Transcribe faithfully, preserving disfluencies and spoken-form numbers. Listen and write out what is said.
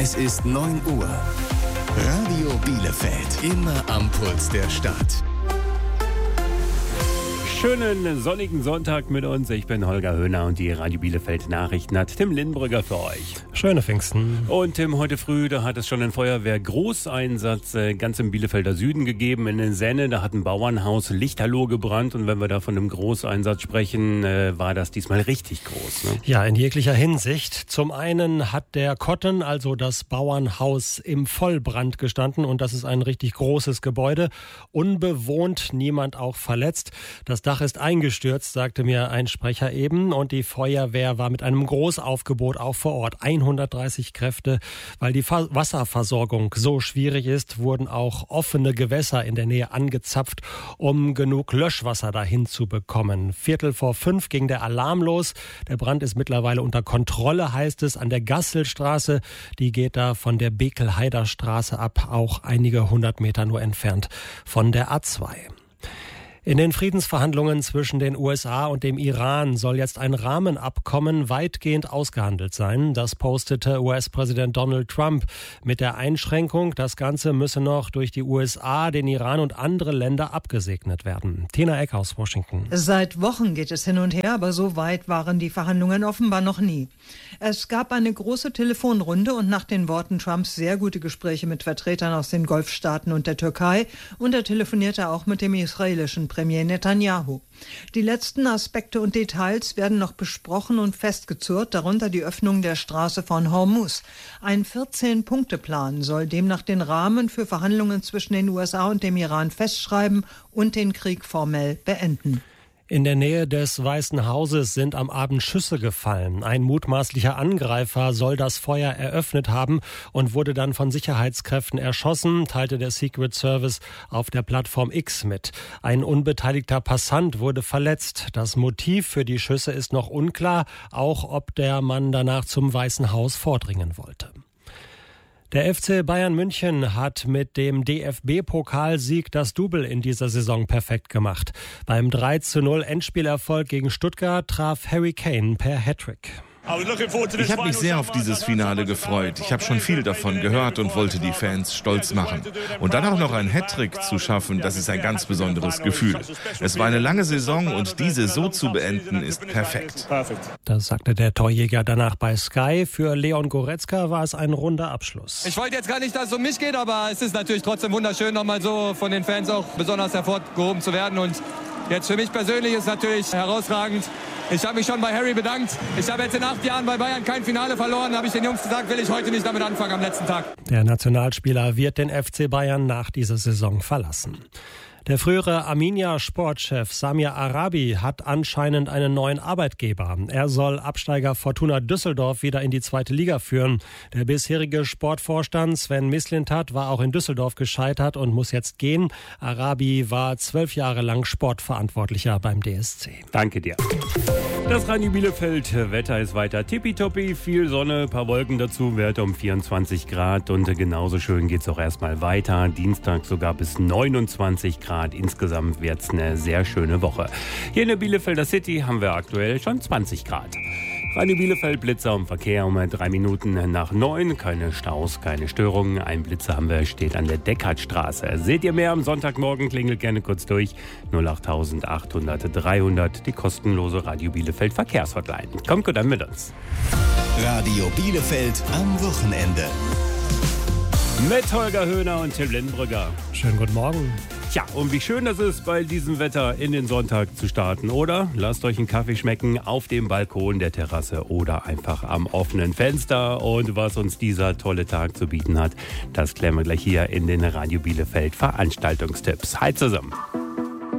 Es ist neun Uhr. Radio Bielefeld. Immer am Puls der Stadt. Schönen sonnigen Sonntag mit uns. Ich bin Holger Höhner und die Radio Bielefeld Nachrichten hat Tim Lindbrügger für euch. Schöne Pfingsten. Und Tim, heute früh, da hat es schon einen Feuerwehr-Großeinsatz äh, ganz im Bielefelder Süden gegeben, in den Senne. Da hat ein Bauernhaus Lichterloh gebrannt und wenn wir da von einem Großeinsatz sprechen, äh, war das diesmal richtig groß. Ne? Ja, in jeglicher Hinsicht. Zum einen hat der Kotten, also das Bauernhaus, im Vollbrand gestanden und das ist ein richtig großes Gebäude. Unbewohnt, niemand auch verletzt. Das Dach ist eingestürzt, sagte mir ein Sprecher eben, und die Feuerwehr war mit einem Großaufgebot auch vor Ort. hundertdreißig Kräfte. Weil die Fa- Wasserversorgung so schwierig ist, wurden auch offene Gewässer in der Nähe angezapft, um genug Löschwasser dahin zu bekommen. Viertel vor fünf ging der Alarm los. Der Brand ist mittlerweile unter Kontrolle, heißt es, an der Gasselstraße. Die geht da von der Bekelheider Straße ab, auch einige hundert Meter nur entfernt von der A zwei. In den Friedensverhandlungen zwischen den U S A und dem Iran soll jetzt ein Rahmenabkommen weitgehend ausgehandelt sein. Das postete U S-Präsident Donald Trump mit der Einschränkung, das Ganze müsse noch durch die U S A, den Iran und andere Länder abgesegnet werden. Tina Eck aus Washington. Seit Wochen geht es hin und her, aber so weit waren die Verhandlungen offenbar noch nie. Es gab eine große Telefonrunde und nach den Worten Trumps sehr gute Gespräche mit Vertretern aus den Golfstaaten und der Türkei, und er telefonierte auch mit dem israelischen Premier Netanyahu. Die letzten Aspekte und Details werden noch besprochen und festgezurrt, darunter die Öffnung der Straße von Hormuz. Ein vierzehn-Punkte-Plan soll demnach den Rahmen für Verhandlungen zwischen den U S A und dem Iran festschreiben und den Krieg formell beenden. In der Nähe des Weißen Hauses sind am Abend Schüsse gefallen. Ein mutmaßlicher Angreifer soll das Feuer eröffnet haben und wurde dann von Sicherheitskräften erschossen, teilte der Secret Service auf der Plattform X mit. Ein unbeteiligter Passant wurde verletzt. Das Motiv für die Schüsse ist noch unklar, auch ob der Mann danach zum Weißen Haus vordringen wollte. Der F C Bayern München hat mit dem D F B-Pokalsieg das Double in dieser Saison perfekt gemacht. Beim drei zu null Endspielerfolg gegen Stuttgart traf Harry Kane per Hattrick. Ich habe mich sehr auf dieses Finale gefreut. Ich habe schon viel davon gehört und wollte die Fans stolz machen. Und dann auch noch einen Hattrick zu schaffen, das ist ein ganz besonderes Gefühl. Es war eine lange Saison und diese so zu beenden, ist perfekt. Das sagte der Torjäger danach bei Sky. Für Leon Goretzka war es ein runder Abschluss. Ich wollte jetzt gar nicht, dass es um mich geht, aber es ist natürlich trotzdem wunderschön, nochmal so von den Fans auch besonders hervorgehoben zu werden. Und jetzt für mich persönlich ist natürlich herausragend. Ich habe mich schon bei Harry bedankt. Ich habe jetzt in acht Jahren bei Bayern kein Finale verloren. Da habe ich den Jungs gesagt, will ich heute nicht damit anfangen am letzten Tag. Der Nationalspieler wird den F C Bayern nach dieser Saison verlassen. Der frühere Arminia-Sportchef Samir Arabi hat anscheinend einen neuen Arbeitgeber. Er soll Absteiger Fortuna Düsseldorf wieder in die zweite Liga führen. Der bisherige Sportvorstand Sven Mislintat war auch in Düsseldorf gescheitert und muss jetzt gehen. Arabi war zwölf Jahre lang Sportverantwortlicher beim D S C. Danke dir. Das Radio Bielefeld Wetter ist weiter tippitoppi, viel Sonne, paar Wolken dazu, Werte um vierundzwanzig Grad und genauso schön geht's auch erstmal weiter. Dienstag sogar bis neunundzwanzig Grad. Insgesamt wird's eine sehr schöne Woche. Hier in der Bielefelder City haben wir aktuell schon zwanzig Grad. Radio Bielefeld, Blitzer um Verkehr um drei Minuten nach neun. Keine Staus, keine Störungen. Ein Blitzer haben wir, steht an der Deckardstraße. Seht ihr mehr am Sonntagmorgen? Klingelt gerne kurz durch. null acht achthundert dreihundert, die kostenlose Radio Bielefeld Verkehrshotline. Kommt gut an mit uns. Radio Bielefeld am Wochenende. Mit Holger Höhner und Tim Lindbrügger. Schönen guten Morgen. Tja, und wie schön das ist, bei diesem Wetter in den Sonntag zu starten, oder? Lasst euch einen Kaffee schmecken auf dem Balkon der Terrasse oder einfach am offenen Fenster. Und was uns dieser tolle Tag zu bieten hat, das klären wir gleich hier in den Radio Bielefeld Veranstaltungstipps. Hi zusammen.